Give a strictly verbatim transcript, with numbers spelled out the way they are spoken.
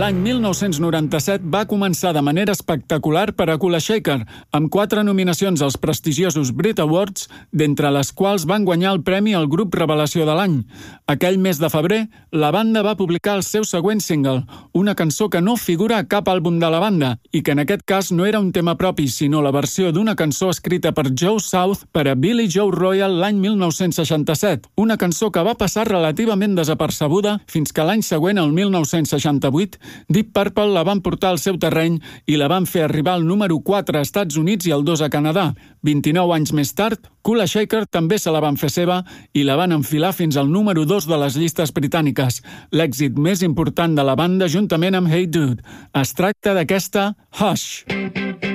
L'any mil nou-cents noranta-set va començar de manera espectacular per a Kula Shaker, amb quatre nominacions als prestigiosos Brit Awards, d'entre les quals van guanyar el premi al grup revelació de l'any. Aquell mes de febrer, la banda va publicar el seu següent single, una cançó que no figura a cap àlbum de la banda, i que en aquest cas no era un tema propi, sinó la versió d'una cançó escrita per Joe South per a Billy Joe Royal l'any mil nou-cents seixanta-set, una cançó que va passar relativament desapercebuda fins que l'any següent, el mil nou-cents seixanta-vuit, Deep Purple la van portar al seu terreny i la van fer arribar al número quatre a Estats Units i al dos a Canadà. vint-i-nou anys més tard, Kula Shaker també se la van fer seva i la van enfilar fins al número dos de les llistes britàniques, l'èxit més important de la banda juntament amb Hey Dude. Es tracta d'aquesta Hush.